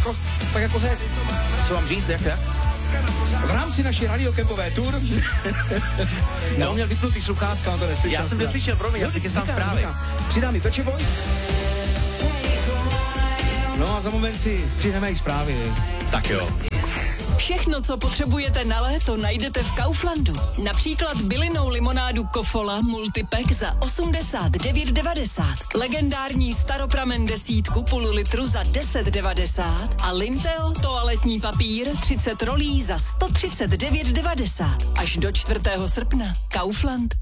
tak jako řekl. Co mám říct, jak? V rámci naší radiokempové tour no. On měl vypnutý sluchátka, on to neslyšel. Já jsem neslyšel, promiň, já si sám zprávy. Přidá mi Peče Boys. No a za moment si stříhneme i zprávy. Tak jo. Všechno, co potřebujete na léto, najdete v Kauflandu. Například bylinnou limonádu Kofola Multipack za 89,90. Legendární staropramen 10 půl litru za 10,90. A Linteo toaletní papír 30 rolí za 139,90. Až do 4. srpna. Kaufland.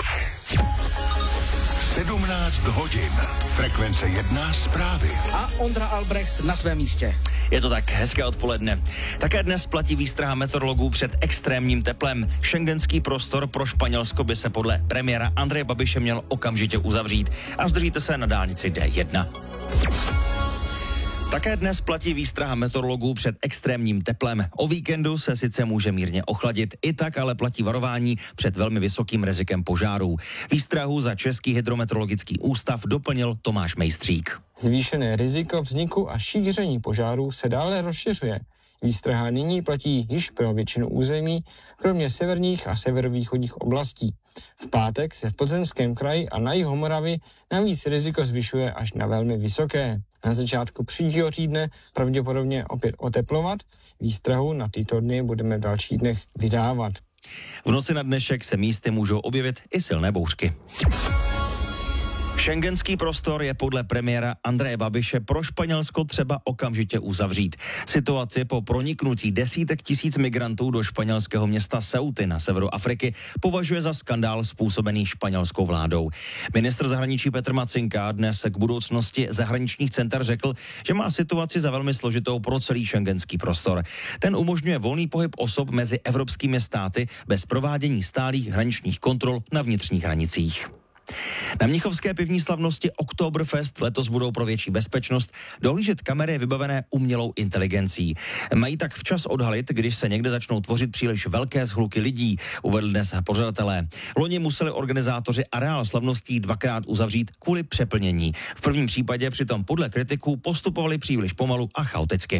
17 hodin. Frekvence 1 zprávy. A Ondra Albrecht na svém místě. Je to tak, hezké odpoledne. Také dnes platí výstraha meteorologů před extrémním teplem. Schengenský prostor pro Španělsko by se podle premiéra Andreje Babiše měl okamžitě uzavřít. A zdržíte se na dálnici D1. Také dnes platí výstraha meteorologů před extrémním teplem. O víkendu se sice může mírně ochladit, i tak ale platí varování před velmi vysokým rizikem požárů. Výstrahu za Český hydrometeorologický ústav doplnil Tomáš Mejstřík. Zvýšené riziko vzniku a šíření požárů se dále rozšiřuje. Výstraha nyní platí již pro většinu území, kromě severních a severovýchodních oblastí. V pátek se v Plzeňském kraji a na jihu Moravy navíc riziko zvyšuje až na velmi vysoké. Na začátku příštího týdne pravděpodobně opět oteplovat. Výstrahu na tyto dny budeme v dalších dnech vydávat. V noci na dnešek se místy můžou objevit i silné bouřky. Schengenský prostor je podle premiéra Andreje Babiše pro Španělsko třeba okamžitě uzavřít. Situaci po proniknutí desítek tisíc migrantů do španělského města Ceuty na severu Afriky považuje za skandál způsobený španělskou vládou. Ministr zahraničí Petr Macinka dnes k budoucnosti zahraničních center řekl, že má situaci za velmi složitou pro celý schengenský prostor. Ten umožňuje volný pohyb osob mezi evropskými státy bez provádění stálých hraničních kontrol na vnitřních hranicích. Na mnichovské pivní slavnosti Oktoberfest letos budou pro větší bezpečnost dohlížet kamery vybavené umělou inteligencí. Mají tak včas odhalit, když se někde začnou tvořit příliš velké shluky lidí, uvedl dnes pořadatelé. Loni museli organizátoři areál slavností dvakrát uzavřít kvůli přeplnění. V prvním případě přitom podle kritiků postupovali příliš pomalu a chaoticky.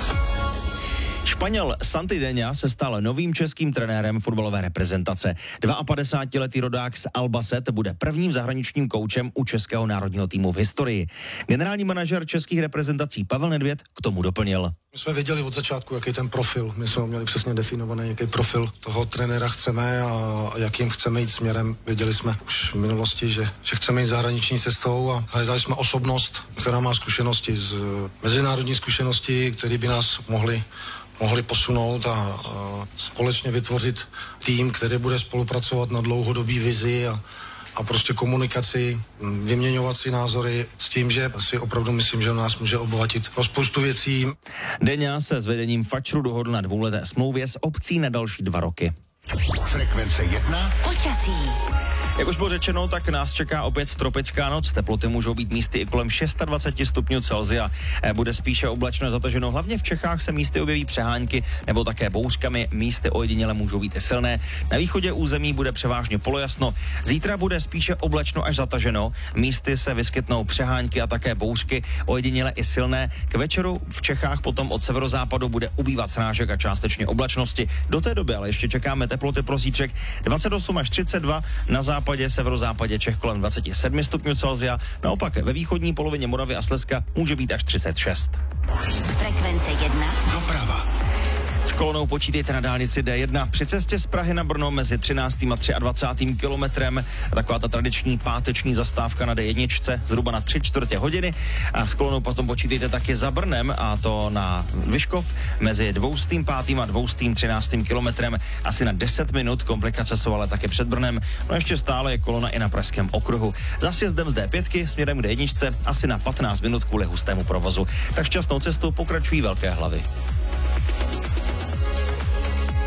Španěl Santi Deña se stal novým českým trenérem fotbalové reprezentace. 52letý rodák z Albacete bude prvním zahraničním koučem u českého národního týmu v historii. Generální manažer českých reprezentací Pavel Nedvěd k tomu doplnil. My jsme věděli od začátku, jaký ten profil. My jsme měli přesně definovaný, jaký profil toho trenéra chceme a jakým chceme jít směrem. Věděli jsme už v minulosti, že chceme jít zahraniční cestou a hledali jsme osobnost, která má zkušenosti z mezinárodní zkušenosti, které by nás mohli posunout a společně vytvořit tým, který bude spolupracovat na dlouhodobý vizi a prostě komunikaci, vyměňovat si názory s tím, že si opravdu myslím, že nás může obohatit o spoustu věcí. Deňa se s vedením Fačru dohodl na 2leté smlouvě s opcí na další 2 roky. Frekvence 1. Počasí. Jak už bylo řečeno, tak nás čeká opět tropická noc. Teploty můžou být místy i kolem 26 stupňů Celsia. Bude spíše oblačno zataženo. Hlavně v Čechách se místy objeví přehánky nebo také bouřkami. Místy ojediněle můžou být i silné. Na východě území bude převážně polojasno. Zítra bude spíše oblačno až zataženo. Místy se vyskytnou přehánky a také bouřky, ojediněle i silné. K večeru v Čechách potom od severozápadu bude ubývat srážek a částečně oblačnosti. Do té doby ale ještě čekáme teploty pro zítřek 28 až 32, na západě, severozápadě Čech kolem 27 stupňů Celsia, naopak ve východní polovině Moravy a Slezska může být až 36. Frekvence 1. Doprava. S kolonou počítejte na dálnici D1 při cestě z Prahy na Brno mezi 13. a 23. kilometrem. Taková ta tradiční páteční zastávka na D1 zhruba na 3/4 hodiny. A s kolonou potom počítejte taky za Brnem, a to na Vyškov mezi 205. a 213. kilometrem asi na 10 minut. Komplikace jsou ale také před Brnem. No ještě stále je kolona i na Pražském okruhu. Za sjezdem z D5 směrem k D1 asi na 15 minut kvůli hustému provozu. Tak šťastnou cestu pokračují Velké Hlavy.